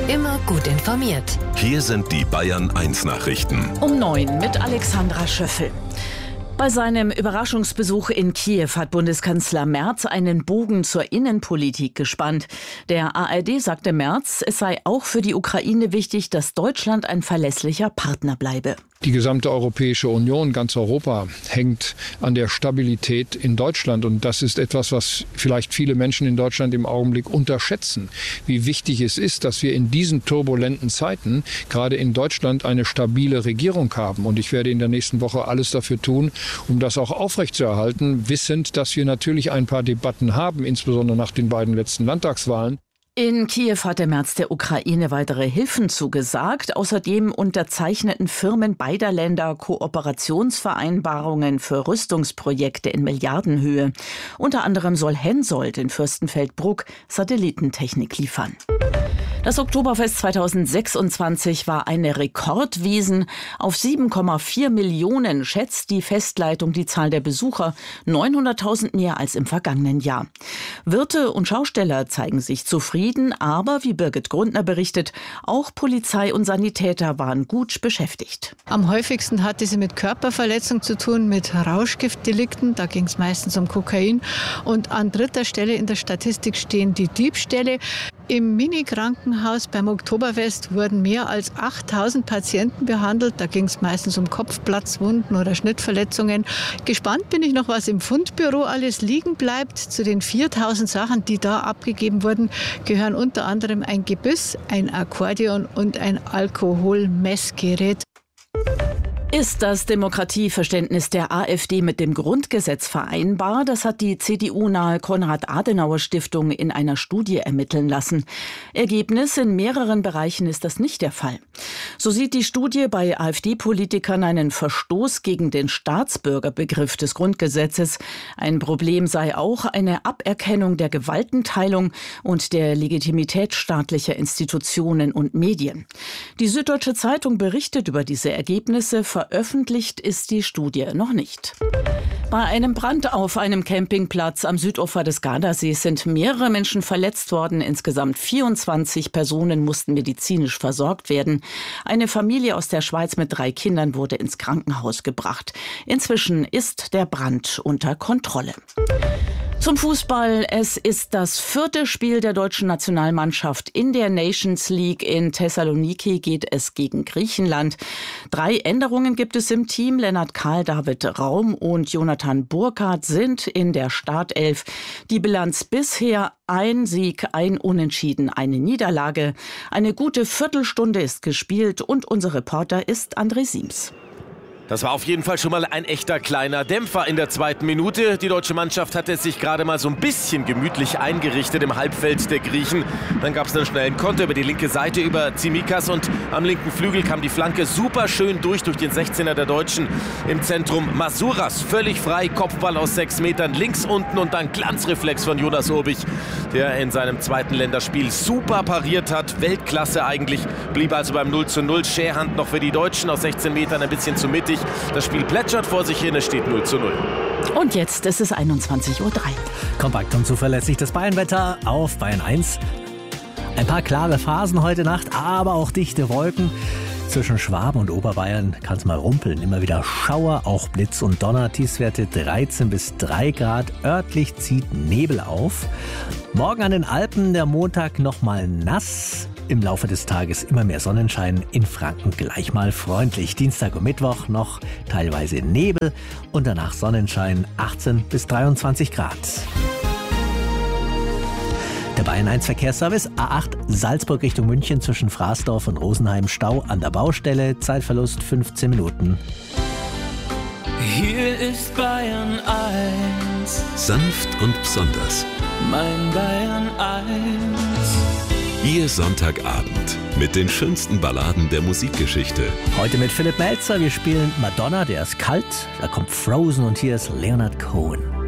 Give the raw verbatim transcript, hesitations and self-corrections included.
Immer gut informiert. Hier sind die Bayern eins Nachrichten. Um neun mit Alexandra Schöffel. Bei seinem Überraschungsbesuch in Kiew hat Bundeskanzler Merz einen Bogen zur Innenpolitik gespannt. Der A R D sagte Merz, es sei auch für die Ukraine wichtig, dass Deutschland ein verlässlicher Partner bleibe. Die gesamte Europäische Union, ganz Europa, hängt an der Stabilität in Deutschland. Und das ist etwas, was vielleicht viele Menschen in Deutschland im Augenblick unterschätzen. Wie wichtig es ist, dass wir in diesen turbulenten Zeiten gerade in Deutschland eine stabile Regierung haben. Und ich werde in der nächsten Woche alles dafür tun, um das auch aufrechtzuerhalten, wissend, dass wir natürlich ein paar Debatten haben, insbesondere nach den beiden letzten Landtagswahlen. In Kiew hat der Merz der Ukraine weitere Hilfen zugesagt. Außerdem unterzeichneten Firmen beider Länder Kooperationsvereinbarungen für Rüstungsprojekte in Milliardenhöhe. Unter anderem soll Hensoldt in Fürstenfeldbruck Satellitentechnik liefern. Das Oktoberfest zweitausendsechsundzwanzig war eine Rekordwiesen. Auf sieben Komma vier Millionen schätzt die Festleitung die Zahl der Besucher, neunhunderttausend mehr als im vergangenen Jahr. Wirte und Schausteller zeigen sich zufrieden, aber wie Birgit Grundner berichtet, auch Polizei und Sanitäter waren gut beschäftigt. Am häufigsten hatte sie mit Körperverletzung zu tun, mit Rauschgiftdelikten, da ging es meistens um Kokain. Und an dritter Stelle in der Statistik stehen die Diebstähle. Im Mini-Krankenhaus beim Oktoberfest wurden mehr als achttausend Patienten behandelt. Da ging es meistens um Kopfplatzwunden oder Schnittverletzungen. Gespannt bin ich noch, was im Fundbüro alles liegen bleibt. Zu den viertausend Sachen, die da abgegeben wurden, gehören unter anderem ein Gebiss, ein Akkordeon und ein Alkoholmessgerät. Ist das Demokratieverständnis der AfD mit dem Grundgesetz vereinbar? Das hat die C D U-nahe Konrad-Adenauer-Stiftung in einer Studie ermitteln lassen. Ergebnis: In mehreren Bereichen ist das nicht der Fall. So sieht die Studie bei AfD-Politikern einen Verstoß gegen den Staatsbürgerbegriff des Grundgesetzes. Ein Problem sei auch eine Aberkennung der Gewaltenteilung und der Legitimität staatlicher Institutionen und Medien. Die Süddeutsche Zeitung berichtet über diese Ergebnisse. Veröffentlicht ist die Studie noch nicht. Bei einem Brand auf einem Campingplatz am Südufer des Gardasees sind mehrere Menschen verletzt worden. Insgesamt vierundzwanzig Personen mussten medizinisch versorgt werden. Eine Familie aus der Schweiz mit drei Kindern wurde ins Krankenhaus gebracht. Inzwischen ist der Brand unter Kontrolle. Zum Fußball. Es ist das vierte Spiel der deutschen Nationalmannschaft in der Nations League. In Thessaloniki geht es gegen Griechenland. Drei Änderungen gibt es im Team. Lennart Karl, David Raum und Jonathan Burkhardt sind in der Startelf. Die Bilanz bisher: ein Sieg, ein Unentschieden, eine Niederlage. Eine gute Viertelstunde ist gespielt und unser Reporter ist André Siems. Das war auf jeden Fall schon mal ein echter kleiner Dämpfer in der zweiten Minute. Die deutsche Mannschaft hatte es sich gerade mal so ein bisschen gemütlich eingerichtet im Halbfeld der Griechen. Dann gab es einen schnellen Konter über die linke Seite über Tsimikas und am linken Flügel kam die Flanke super schön durch, durch den sechzehner der Deutschen. Im Zentrum Masuras, völlig frei, Kopfball aus sechs Metern links unten und dann Glanzreflex von Jonas Obich, der in seinem zweiten Länderspiel super pariert hat. Weltklasse eigentlich, blieb also beim null zu null. Scherhand noch für die Deutschen aus sechzehn Metern, ein bisschen zu mittig. Das Spiel plätschert vor sich hin, es steht null zu null. Und jetzt ist es einundzwanzig Uhr drei. Kompakt und zuverlässig das Bayernwetter auf Bayern eins. Ein paar klare Phasen heute Nacht, aber auch dichte Wolken. Zwischen Schwaben und Oberbayern kann es mal rumpeln. Immer wieder Schauer, auch Blitz und Donner. Tiefstwerte dreizehn bis drei Grad. Örtlich zieht Nebel auf. Morgen an den Alpen der Montag nochmal nass. Im Laufe des Tages immer mehr Sonnenschein, in Franken gleich mal freundlich. Dienstag und Mittwoch noch teilweise Nebel und danach Sonnenschein, achtzehn bis dreiundzwanzig Grad. Der Bayern eins Verkehrsservice, A acht Salzburg Richtung München zwischen Fraßdorf und Rosenheim, Stau an der Baustelle, Zeitverlust fünfzehn Minuten. Hier ist Bayern eins. Sanft und besonders. Mein Bayern eins. Ihr Sonntagabend mit den schönsten Balladen der Musikgeschichte. Heute mit Philipp Melzer. Wir spielen Madonna, der ist kalt. Da kommt Frozen und hier ist Leonard Cohen.